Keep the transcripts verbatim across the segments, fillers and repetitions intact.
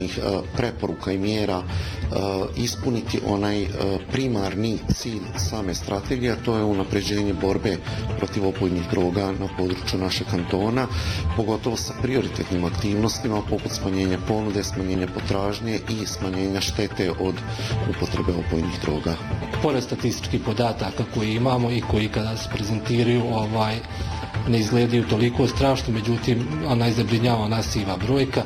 preporuka i mjera ispuniti onaj primarni cilj same strategije, a to je unapređenje borbe protiv opojnih droga na području našeg kantona, pogotovo sa prioritetnim aktivnostima poput smanjenja ponude, smanjenja potražnje i smanjenja štete od upotrebe opojnih droga. Pored statističkih podataka koje imamo i koji kada se prezentiraju ovaj, ne izgledaju toliko strašno, međutim najzabrinjava nas siva brojka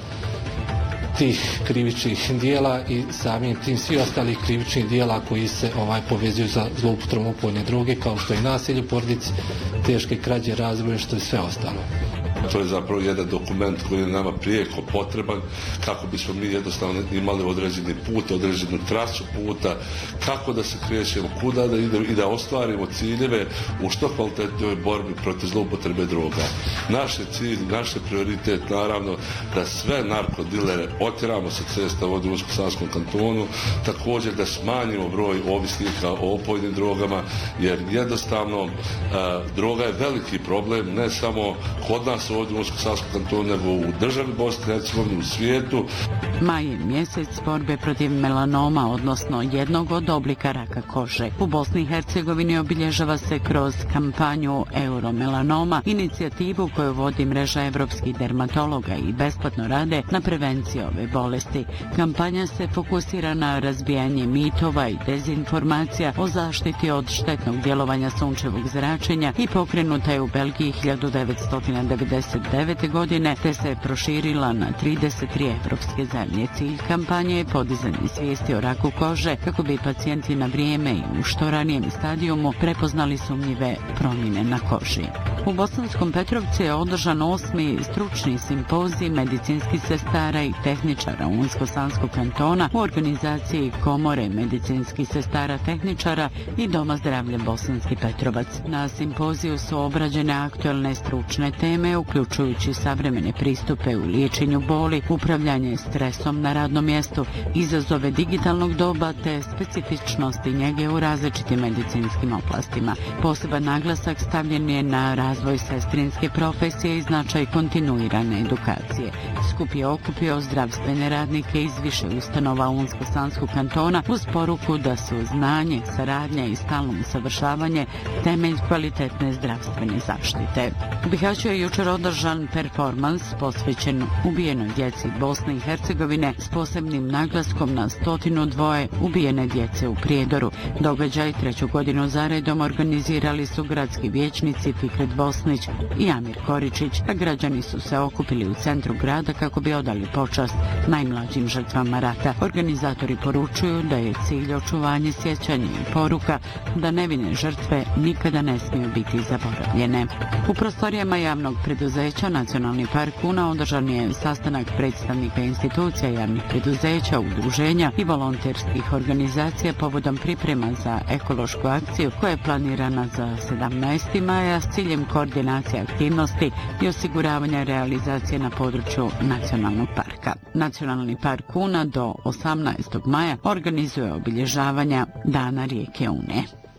tih krivičnih dijela i samim tim svi ostalih krivičnih dijela koji se ovaj povezuju za zloupotrebom opojne droge, kao što je nasilje u porodici, teške krađe, razbojništvo i sve ostalo. To je zapravo jedan dokument koji je nama prijeko potreban kako bismo mi jednostavno imali određeni put, određenu trasu puta, kako da se krećemo, kuda da idemo i da ostvarimo ciljeve u što kvalitetnoj borbi protiv zloupotrebe droga. Naš je cilj, naš je prioritet naravno da sve narkodilere otjeramo sa cesta ovdje u Unsko-Sanskom kantonu, također da smanjimo broj ovisnika o opojnim drogama, jer jednostavno a, droga je veliki problem, ne samo kod nas ovdje u Unsko-Sanskom kantonu, nego u državi Bosne i Hercegovine, u svijetu. Maj je mjesec borbe protiv melanoma, odnosno jednog od oblika raka kože. U Bosni i Hercegovini obilježava se kroz kampanju Euromelanoma, inicijativu koju vodi mreža evropskih dermatologa i besplatno rade na prevenciji ove bolesti. Kampanja se fokusira na razbijanje mitova i dezinformacija o zaštiti od štetnog djelovanja sunčevog zračenja i pokrenuta je u Belgiji hiljadu devetsto devedeset devete. godine, te se proširila na trideset tri evropske zemlje. Cilj kampanje je podizanje svijesti o raku kože kako bi pacijenti na vrijeme i u što ranijem stadijumu prepoznali sumnjive promjene na koži. U Bosanskom Petrovcu je održan osmi stručni simpozij medicinskih sestara i tehničara Unsko-Sanskog kantona u organizaciji Komore medicinskih sestara tehničara i Doma zdravlja Bosanski Petrovac. Na simpoziju su obrađene aktuelne stručne teme, uključujući savremene pristupe u liječenju boli, upravljanje stresom na radnom mjestu, izazove digitalnog doba te specifičnosti njege u različitim medicinskim oblastima. Poseban naglasak stavljen je na razvoj sestrinske profesije i značaj kontinuirane edukacije. Skup je okupio zdravstvene radnike iz više ustanova Unsko-Sanskog kantona uz poruku da su znanje, saradnja i stalno usavršavanje temelj kvalitetne zdravstvene zaštite. U Bihaću je jučer održan performans posvećen ubijenoj djeci Bosne i Hercegovine s posebnim naglaskom na stotinu dvoje ubijene djece u Prijedoru. Događaj treću godinu zaredom organizirali su gradski vijećnici Fikret Bosnić i Amir Koričić, a građani su se okupili u centru grada kako bi odali počast najmlađim žrtvama rata. Organizatori poručuju da je cilj očuvanje sjećanja i poruka da nevine žrtve nikada ne smiju biti zaboravljene. U prostorijama javnog preduzeća Nacionalni park Una održan je sastanak predstavnika institucija javnih preduzeća, udruženja i volonterskih organizacija povodom priprema za ekološku akciju koja je planirana za sedamnaesti maja s ciljem koordinacije aktivnosti i osiguravanja realizacije na području Nacionalnog parka. Nacionalni park Una do osamnaestog maja organizuje obilježavanja Dana rijeke Une.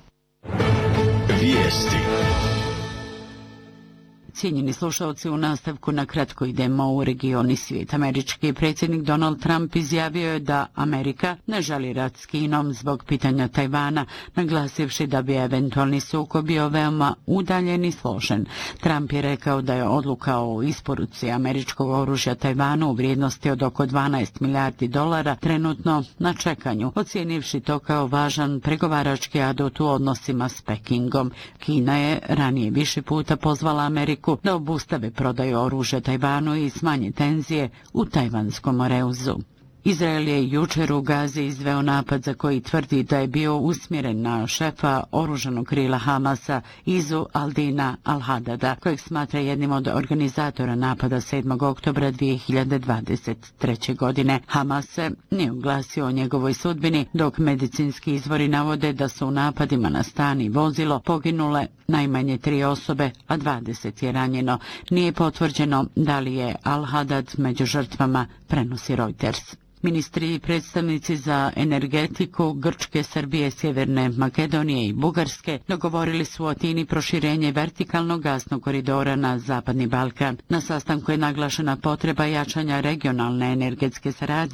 Vijesti. Cijenjeni slušalci, u nastavku na kratko idemo u region i svijet. Američki predsjednik Donald Trump izjavio je da Amerika ne želi rat s Kinom zbog pitanja Tajvana, naglasivši da bi eventualni sukob bio veoma udaljen i složen. Trump je rekao da je odluka o isporuci američkog oružja Tajvanu u vrijednosti od oko dvanaest milijardi dolara trenutno na čekanju, ocijenivši to kao važan pregovarački adut u odnosima s Pekingom. Kina je ranije više puta pozvala Ameriku da obustave prodaju oružja Tajvanu i smanje tenzije u Tajvanskom moreuzu. Izrael je jučer u Gazi izveo napad za koji tvrdi da je bio usmjeren na šefa oružanog krila Hamasa Izu Aldina Al-Hadada, kojeg smatra jednim od organizatora napada sedmog oktobra dvije hiljade dvadeset treće. godine. Hamas se nije oglasio o njegovoj sudbini, dok medicinski izvori navode da su u napadima na stan i vozilo poginule najmanje tri osobe, a dvadeset je ranjeno. Nije potvrđeno da li je Al-Hadad među žrtvama, prenosi Reuters. Ministri i predstavnici za energetiku Grčke, Srbije, Sjeverne Makedonije i Bugarske dogovorili su u Atini proširenje vertikalnog gasnog koridora na Zapadni Balkan. Na sastanku je naglašena potreba jačanja regionalne energetske saradnje